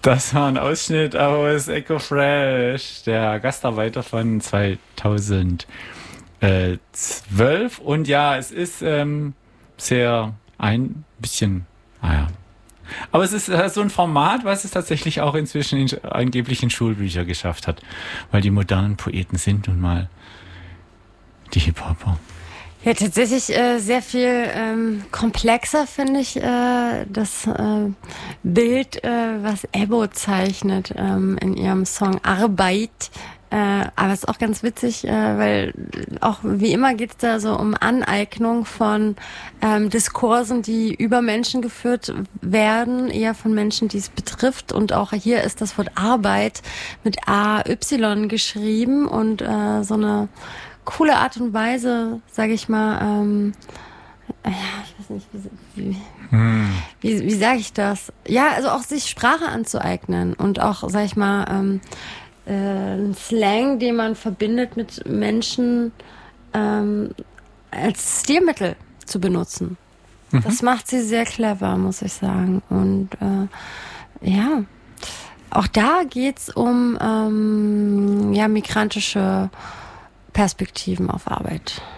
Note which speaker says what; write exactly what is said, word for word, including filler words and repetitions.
Speaker 1: Das war ein Ausschnitt aus Echo Fresh, der Gastarbeiter von zweitausendzwölf. Und ja, es ist ähm, sehr ein bisschen, naja. Aber es ist äh, so ein Format, was es tatsächlich auch inzwischen in, angeblich in Schulbücher geschafft hat. Weil die modernen Poeten sind nun mal die Hip-Hopper.
Speaker 2: Ja, tatsächlich äh, sehr viel ähm, komplexer finde ich äh, das äh, Bild, äh, was Ebbo zeichnet ähm, in ihrem Song Arbeit. Äh, aber es ist auch ganz witzig, äh, weil auch wie immer geht es da so um Aneignung von ähm, Diskursen, die über Menschen geführt werden, eher von Menschen, die es betrifft. Und auch hier ist das Wort Arbeit mit A Y geschrieben und äh, so eine coole Art und Weise, sage ich mal, ähm, ja, ich weiß nicht, wie, wie, hm. wie, wie sage ich das? Ja, also auch sich Sprache anzueignen und auch, sag ich mal, ähm, äh, ein Slang, den man verbindet mit Menschen ähm, als Stilmittel zu benutzen. Mhm. Das macht sie sehr clever, muss ich sagen. Und äh, ja, auch da geht's um ähm, ja, migrantische Perspektiven auf Arbeit.